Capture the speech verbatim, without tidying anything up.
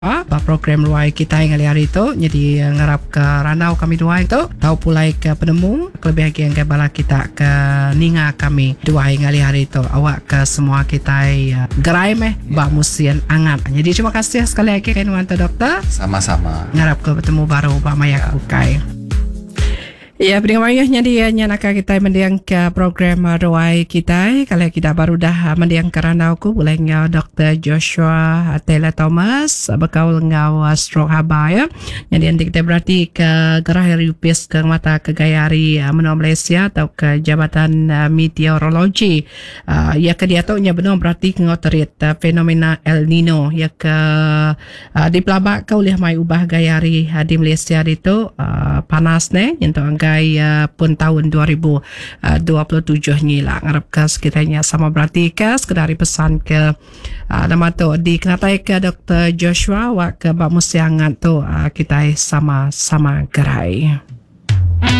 Ah, ba program luai kita yang hari itu jadi ngarap ke ranau kami dua itu tahu pulai ke penemu lebih lagi yang ke bala kita ke ninga kami dua yang hari itu awak ke semua kita uh, gerai meh ba musian angat. Jadi terima kasih sekali lagi kan wanita dokter. Sama-sama. Ngarap ke bertemu baru ba maya ya. Bukai. Ya, pendengar mayahnya dia nyanaka kita mendiang ke program doai kita. Kalau kita baru dah mendiang ke ranau ku boleh ngau doktor Joshua Taylor Thomas bakal ngau stroke haba ya. Jadi nanti kita berarti ke gerah Rupis ke mata ke gayari menua Malaysia atau ke Jabatan Meteorologi. Uh, ya ke dia tu nya benar berarti ngau terit uh, fenomena El Nino ya ke uh, di pelabak kau lihat mai ubah gayari uh, di Malaysia itu uh, panas ne untuk angka Uh, pun tahun dua ribu dua puluh tujuh ni lah ngarap ke sekiranya sama berarti ke sekedari pesan ke uh, nama tu di kenatai ke doktor Joshua wak ke bak musiangan tu uh, kita sama-sama gerai.